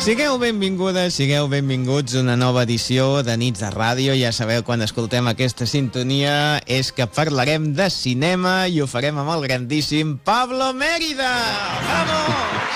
Sigueu benvingudes, sigueu benvinguts a una nova edició de Nits de Ràdio. Ja sabeu, quan escoltem aquesta sintonia és que parlarem de cinema i ho farem amb el grandíssim Pablo Mérida. ¡Vamos!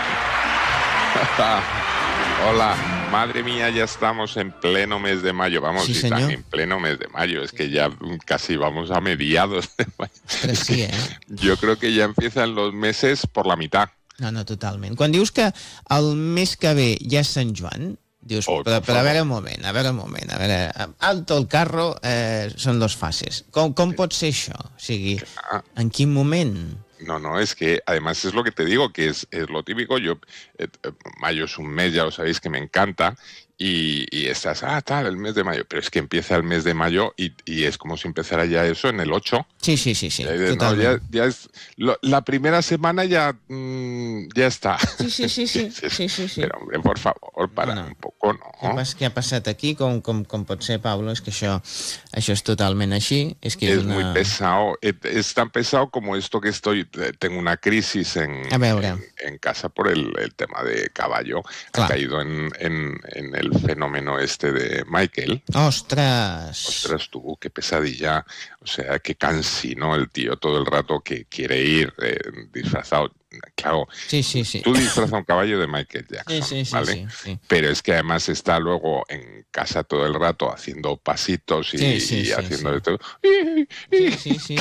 Hola, madre mía, ya estamos en pleno mes de mayo. Vamos, sí, si señor. están en pleno mes de mayo, es que ya casi vamos a mediados de mayo. Ostres, sí, Yo creo que ya empiezan los meses por la mitad. No, totalment. Quan dius que el mes que ve ja és Sant Joan, dius, però a veure un moment, alto el carro, són dos fases. Com pot ser això? O sigui, en quin moment? No, es que además es lo que te digo, que es lo típico. Yo, mayo es un mes, ya lo sabéis, que me encanta. Y estás, el mes de mayo. Pero es que empieza el mes de mayo y es como si empezara ya eso en el 8. Sí. No, ya es, la primera semana ya está. Sí. Pero, hombre, por favor, para un poco, ¿no? Què ha passat aquí? Com pot ser, Pablo? És que això és totalment així. Es muy pesado. Es tan pesado como esto que tengo una crisis en casa por el tema de Caballo. Ha caído en el fenómeno este de Michael. Ostras, tú, qué pesadilla. O sea, qué cansino el tío todo el rato que quiere ir disfrazado. Claro, sí. Tú disfrazas a un caballo de Michael Jackson, ¿vale? Sí. Pero es que además está luego en casa todo el rato haciendo pasitos y haciendo de todo. Sí.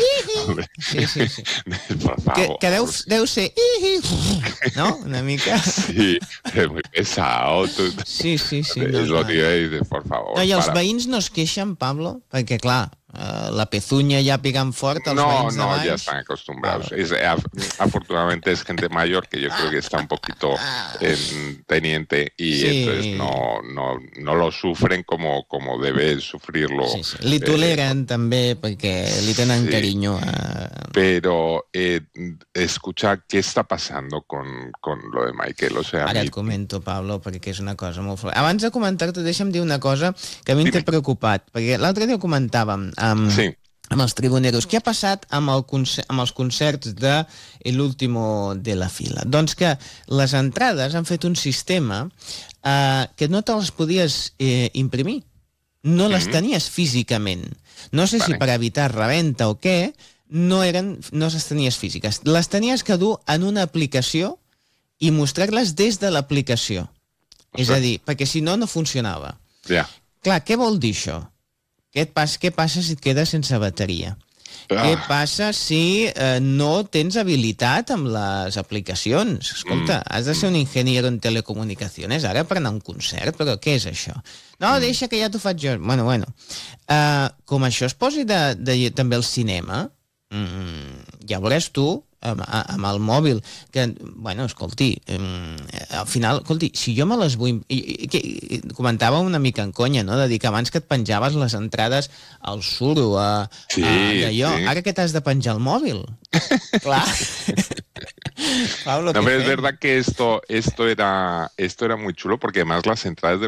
Por favor. Que deu ser... No? Una mica... Sí, es muy pesado. Sí. Es lo que dices, por favor. No, i els veïns no es queixen, Pablo? Perquè, clar, la pezuña ya pegan fuerte, els veïns de baix. No, ya están acostumbrados. Afortunadamente es gente mayor que yo creo que está un poquito teniente y entonces no lo sufren como debe sufrirlo. Sí. Li toleren també perquè li tenen carinyo. Pero escucha, ¿qué está pasando con lo de Michael? O sea, ara et comento, Pablo, perquè és una cosa molt fort. Abans de comentar-te, deixa'm dir una cosa que a mi t'he preocupat, perquè l'altre dia ho comentàvem amb els tribuneros. Què ha passat amb els concerts de l'último de la fila? Doncs que les entrades han fet un sistema que no te les podies imprimir. No les tenies físicament. No sé si per evitar reventa o què, no les tenies físiques. Les tenies que dur en una aplicació i mostrar-les des de l'aplicació. És a dir, perquè si no funcionava. Clar, què vol dir això? Què passa si et quedes sense bateria? Què passa si no tens habilitat amb les aplicacions? Escolta, has de ser un ingeniero en telecomunicaciones ara per anar a un concert, però què és això? No, deixa que ja t'ho faig jo. Bueno. Com això es posi també al cinema, ja veuràs tu, amb el mòbil, que, bueno, escolti, al final, escolti, si jo me les vull... Comentava una mica en conya, no?, de dir que abans que et penjaves les entrades al suro, d'allò, ara que t'has de penjar el mòbil? Clar. Pablo, no, pero es verdad que esto era muy chulo porque además las entradas de